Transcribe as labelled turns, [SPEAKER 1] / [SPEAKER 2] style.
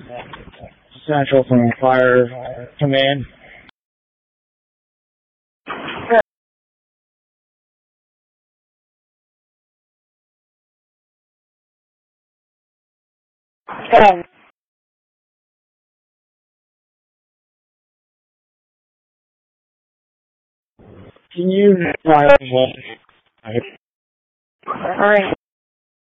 [SPEAKER 1] Central from Fire Command. Can you fire one?
[SPEAKER 2] All right.